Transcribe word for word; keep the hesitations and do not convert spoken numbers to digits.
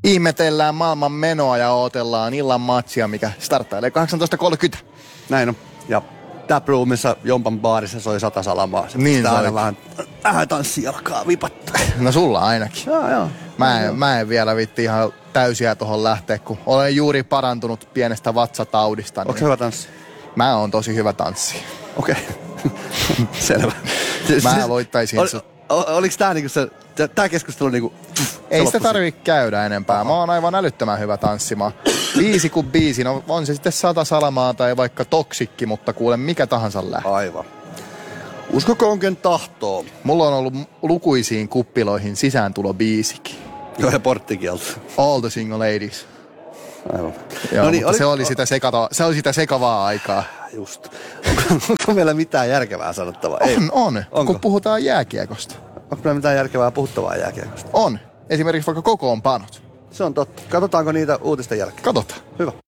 ihmetellään maailman menoa ja odotellaan illan matsia, mikä starttailee kahdeksantoista kolmekymmentä. Näin on. Ja Taproomissa Jompan baarissa soi sata salamaa. Se niin aina vähän äh, tanssi alkaa vipattaa. No sulla ainakin. Joo, joo. Mä en, mä en vielä vitti ihan täysiä tohon lähteä, kun olen juuri parantunut pienestä vatsataudista. Onko niin se hyvä tanssi? Mä oon tosi hyvä tanssi. Okei. Okay. Selvä. Mä voittaisin Ol, sut. ol, oliks tää niinku se, tää keskustelu niinku... Ei sitä tarvitse käydä enempää. Mä oon aivan älyttömän hyvä tanssimaan. Biisi kuin biisi. No on se sitten sata salamaa tai vaikka toksikki, mutta kuule mikä tahansa lähtee. Aivan. Uskoko onken tahtoo? Mulla on ollut lukuisiin kuppiloihin sisääntulobiisikin. Joo, ja porttikieltä. All the single ladies. Aivan. Joo, no niin, mutta oli, se, oli sitä sekata, se oli sitä sekavaa aikaa. Just. Onko, onko meillä mitään järkevää sanottavaa? On, Ei. on. Onko? Kun puhutaan jääkiekosta. Onko meillä mitään järkevää puhuttavaa jääkiekosta? On. Esimerkiksi vaikka kokoonpanot. Se on totta. Katsotaanko niitä uutisten jälkeen? Katsotaan. Hyvä.